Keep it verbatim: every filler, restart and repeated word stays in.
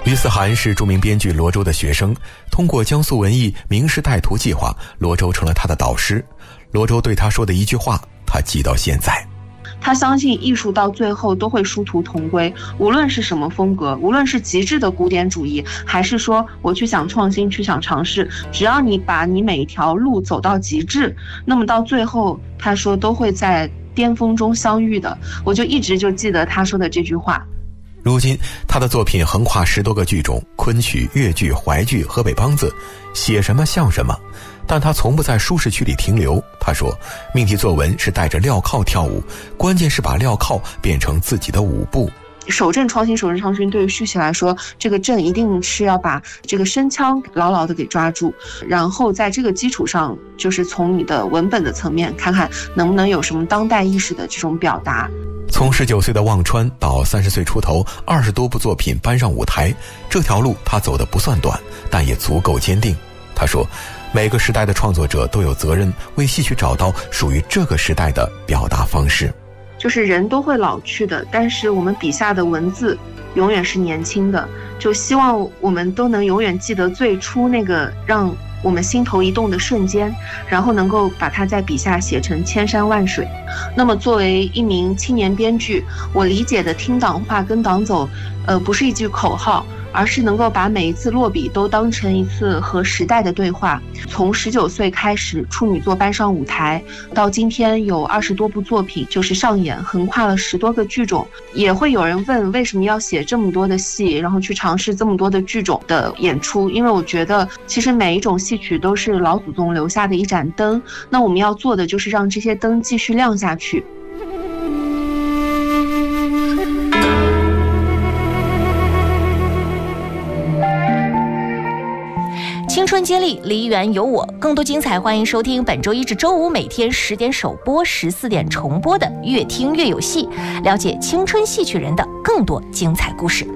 于思涵是著名编剧罗周的学生，通过江苏文艺名师带徒计划，罗周成了他的导师。罗周对他说的一句话，他记到现在。 他相信艺术到最后都会殊途同归，无论是什么风格，无论是极致的古典主义，还是说我去想创新，去想尝试，只要你把你每一条路走到极致，那么到最后他说都会在巅峰中相遇的。我就一直就记得他说的这句话。 如今他的作品横跨十多个剧种，昆曲、越剧、淮剧、河北梆子，写什么像什么，但他从不在舒适区里停留。他说命题作文是带着镣铐跳舞，关键是把镣铐变成自己的舞步。 守正创新，守正创新，对于续写来说，这个正一定是要把这个声腔牢牢的给抓住，然后在这个基础上，就是从你的文本的层面看看能不能有什么当代意识的这种表达。 从十九岁的忘川到三十岁出头，二十多部作品搬上舞台，这条路他走得不算短，但也足够坚定。他说每个时代的创作者都有责任为戏曲找到属于这个时代的表达方式。 就是人都会老去的，但是我们笔下的文字永远是年轻的，就希望我们都能永远记得最初那个让我们心头一动的瞬间，然后能够把它在笔下写成千山万水。那么作为一名青年编剧，我理解的听党话跟党走呃，不是一句口号，而是能够把每一次落笔都当成一次和时代的对话。从十九岁开始处女作搬上舞台，到今天有二十多部作品就是上演，横跨了十多个剧种。也会有人问为什么要写这么多的戏，然后去尝试这么多的剧种的演出。因为我觉得其实每一种戏曲都是老祖宗留下的一盏灯，那我们要做的就是让这些灯继续亮下去。 青春接力，梨园有我。更多精彩，欢迎收听本周一至周五每天十点首播、十四点重播的《越听越有戏》，了解青春戏曲人的更多精彩故事。